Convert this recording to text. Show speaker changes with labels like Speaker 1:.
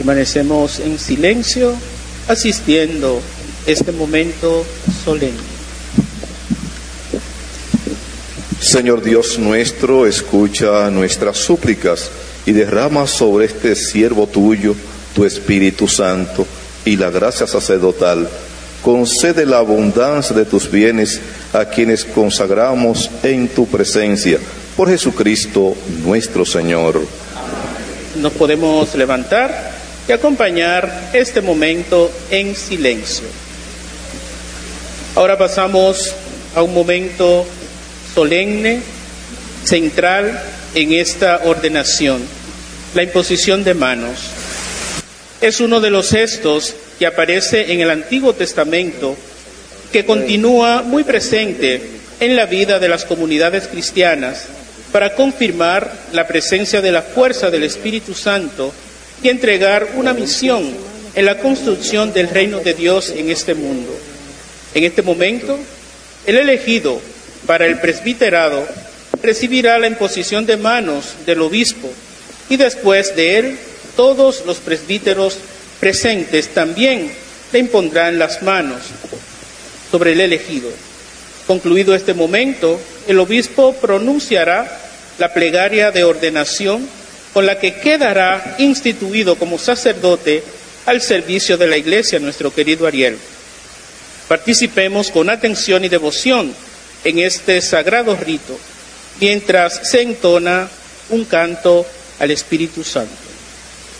Speaker 1: Permanecemos en silencio, asistiendo este momento solemne.
Speaker 2: Señor Dios nuestro, escucha nuestras súplicas y derrama sobre este siervo tuyo tu Espíritu Santo y la gracia sacerdotal. Concede la abundancia de tus bienes a quienes consagramos en tu presencia. Por Jesucristo nuestro Señor.
Speaker 1: Nos podemos levantar y acompañar este momento en silencio. Ahora pasamos a un momento solemne, central en esta ordenación, la imposición de manos. Es uno de los gestos que aparece en el Antiguo Testamento, que continúa muy presente en la vida de las comunidades cristianas para confirmar la presencia de la fuerza del Espíritu Santo y entregar una misión en la construcción del reino de Dios en este mundo. En este momento, el elegido para el presbiterado recibirá la imposición de manos del obispo y después de él todos los presbíteros presentes también le impondrán las manos sobre el elegido. Concluido este momento, el obispo pronunciará la plegaria de ordenación con la que quedará instituido como sacerdote al servicio de la Iglesia, nuestro querido Ariel. Participemos con atención y devoción en este sagrado rito, mientras se entona un canto al Espíritu Santo.